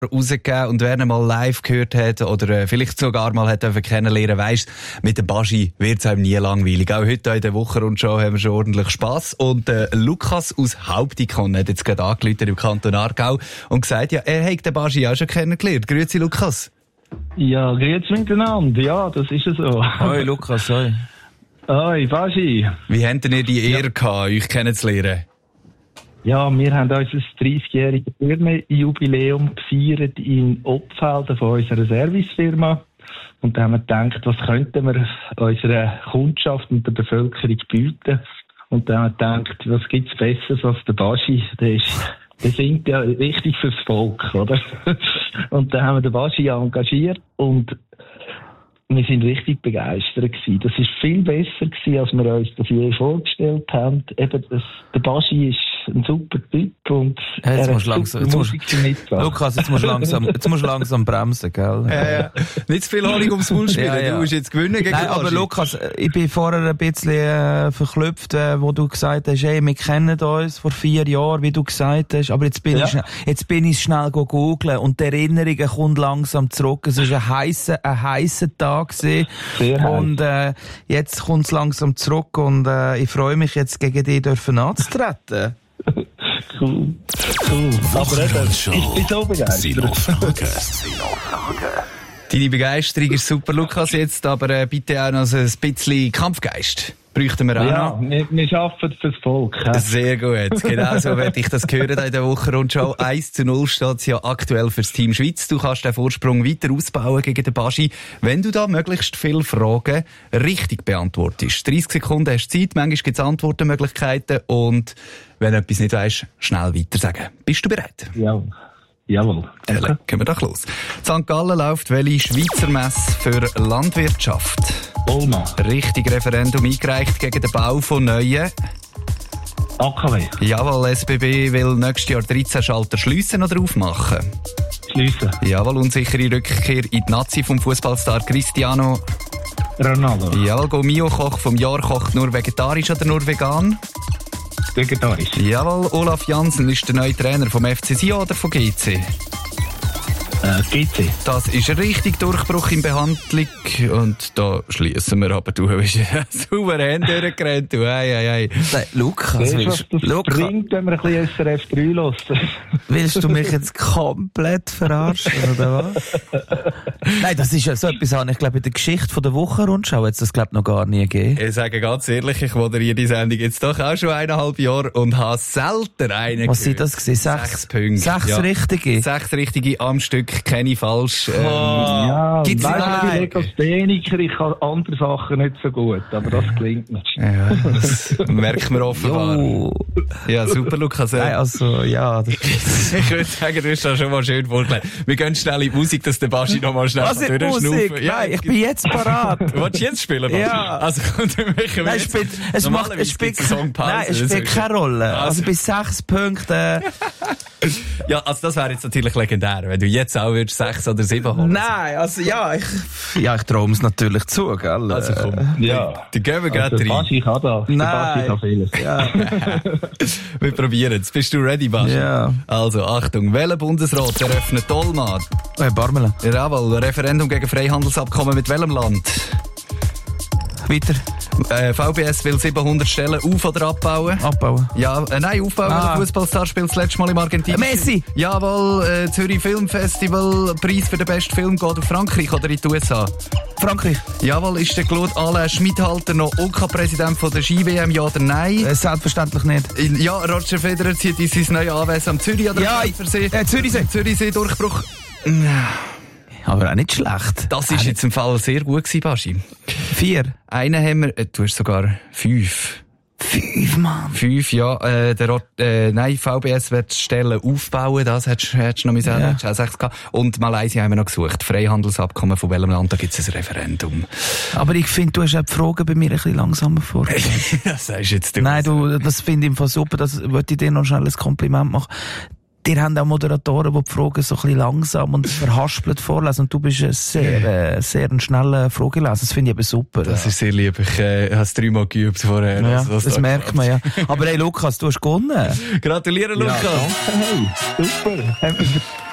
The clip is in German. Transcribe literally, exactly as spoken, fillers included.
rausgegeben. Und wer ihn mal live gehört hat oder äh, vielleicht sogar mal hat kennenlernen, weiss, mit dem Baschi wird es einem nie langweilig. Auch heute in der Wochenrundschau haben wir schon ordentlich Spass. Und äh, Lukas aus Hauptikon hat jetzt gerade angerufen im Kanton Aargau und gesagt, ja, er hat den Baschi auch schon kennengelernt. Grüezi, Lukas. Ja, grüezi miteinander. Ja, das ist ja so. Hoi, Lukas, hoi. Hoi, Baschi. Wie habt ihr die Ehre ja. gehabt, euch kennenzulernen? Ja, wir haben unser dreißigjähriges Firmenjubiläum gefeiert in Oppfelden von unserer Servicefirma. Und da haben wir gedacht, was könnten wir unserer Kundschaft und der Bevölkerung bieten? Und da haben wir gedacht, was gibt's Besseres als der Baschi? Der ist, der singt ja wichtig fürs Volk, oder? Und da haben wir den Baschi engagiert und wir sind richtig begeistert gewesen. Das ist viel besser gewesen, als wir uns das je vorgestellt haben. Eben, das, der Baschi ist ein super Typ und hey, jetzt er musst langsam, jetzt musst, Lukas, jetzt musst du langsam, jetzt musst du langsam bremsen, gell? Ja, ja. Nicht zu viel Honig ums Maul spielen, ja, ja. Du musst jetzt gewinnen gegen Nein, aber Lukas, ich bin vorher ein bisschen äh, verklüpft, äh, wo du gesagt hast, hey, wir kennen uns vor vier Jahren, wie du gesagt hast, aber jetzt bin ja. ich schnell, jetzt bin ich schnell googeln und die Erinnerung kommt langsam zurück. Es ist ein heisser, ein heisser Tag gewesen. Und äh, jetzt kommt es langsam zurück und äh, ich freue mich jetzt gegen dich dürfen anzutreten. Cool. Cool. Aber eben, ich bin so begeistert. Deine Begeisterung ist super, Lukas, jetzt, aber äh, bitte auch noch ein bisschen Kampfgeist. Bräuchten wir auch ja, noch. Wir, wir arbeiten fürs Volk. Ja. Sehr gut. Genau so werde ich das hören in der Wochenrundschau. eins zu null steht es ja aktuell fürs Team Schweiz. Du kannst den Vorsprung weiter ausbauen gegen den Baschi, wenn du da möglichst viele Fragen richtig beantwortest. dreißig Sekunden hast du Zeit, manchmal gibt es Antwortmöglichkeiten und wenn du etwas nicht weisst, schnell weiter sagen. Bist du bereit? Ja. Jawohl. Dann okay. Gehen wir doch los. Sankt Gallen läuft welche Schweizer Messe für Landwirtschaft? Olma. Richtig, Referendum eingereicht gegen den Bau von neuen A K W. Jawohl, S B B will nächstes Jahr dreizehn Schalter schliessen oder aufmachen? Schliessen. Jawohl, unsichere Rückkehr in die Nazi vom Fußballstar Cristiano Ronaldo. Jawohl, Gomio-Koch vom Jahr kocht nur vegetarisch oder nur vegan? Vegetarisch. Jawohl, Olaf Jansen ist der neue Trainer vom F C Sion oder von G C? Äh, G C. Das ist richtig, Durchbruch in Behandlung. Und da schließen wir aber, du bist souverän durchgerannt. Du, ei, ei, ei. Nein, Lukas, willst, das Lukas, bringt, wenn wir ein bisschen S R F drei hören. Willst du mich jetzt komplett verarschen, oder was? Nein, das ist ja so etwas, ich glaube, in der Geschichte von der Wochenrundschau hat es das, glaube ich, noch gar nie gegeben. Ich sage ganz ehrlich, ich moderiere die Sendung jetzt doch auch schon eineinhalb Jahre und habe selten einen Was sind das gewesen? Sechs, Sechs Punkte. Sechs ja. richtige? Sechs richtige am Stück. Keine falsch. Ähm, oh, ja, gibt's weißt du, ich bin Legastheniker, ich kann andere Sachen nicht so gut, aber das klingt nicht. Ja, das merkt man offenbar. Jo. Ja, super, Lukas. Nein, also, ja. Das ich würde sagen, du hast das schon mal schön vorgelegt. Wir gehen schnell in die Musik, dass der Baschi noch mal schnell durchschnaufen. Ja, ich bin jetzt parat. Willst du jetzt spielen, Baschi? Ja. Also, kommt wir Nein, es spielt, es macht, es spielt, nein, es spielt keine Rolle. Also, also bei sechs Punkten. Ja, also das wäre jetzt natürlich legendär, wenn du jetzt auch würdest sechs oder sieben holen. Nein, also ja, ich, ja, ich traue es natürlich zu, gell? Also komm, ja. Die gehen wir gerade rein. Der Baschi kann das. Nein. Der Baschi kann vieles. Ja. Wir probieren es. Bist du ready, Baschi? Ja. Also, Achtung, welcher Bundesrat eröffnet Olma? Hey, Barmela. Jawohl, Referendum gegen Freihandelsabkommen mit welchem Land? Weiter. Äh, V B S will siebenhundert Stellen auf- oder abbauen? Abbauen. Ja, äh, nein, aufbauen. Ah. Der Fußballstar spielt das letzte Mal im Argentinien. Messi! Jawohl, äh, Zürich Filmfestival, Preis für den besten Film geht auf Frankreich oder in die U S A? Frankreich. Jawohl, ist der Claude Alain Schmidhalter noch O K-Präsident von der Ski-W M, ja oder nein? Äh, selbstverständlich nicht. Ja, Roger Federer zieht in sein neues Anwesen am Zürich oder ja, Pfälzersee? Äh, Zürichsee. Zürichsee, Durchbruch. Aber auch nicht schlecht. Das ist jetzt im Fall sehr gut gewesen, Baschi. Vier. Einen haben wir, äh, du hast sogar fünf. Fünf, Mann. Fünf, ja. Äh, der, äh, nein, V B S wird Stellen aufbauen, das hättest du noch mal sagen, hättest auch sechs gehabt. Und Malaysia haben wir noch gesucht. Freihandelsabkommen von welchem Land, da gibt es ein Referendum. Aber ich finde, du hast auch die Fragen bei mir ein bisschen langsamer vor. Das sagst jetzt du. Nein, du, das finde ich im Fall super, das wollte ich dir noch schnell ein Kompliment machen. Ihr habt auch Moderatoren, die die Fragen so ein bisschen langsam und verhaspelt vorlesen. Und du bist ein sehr, äh, sehr ein schneller Frageleser. Das finde ich eben super. Das ja. ist sehr lieb. Ich äh, habe es dreimal geübt vorher. Ja, also, das da merkt man ja. Aber hey, Lukas, du hast gewonnen. Gratuliere, Lukas. Ja, danke, hey, super.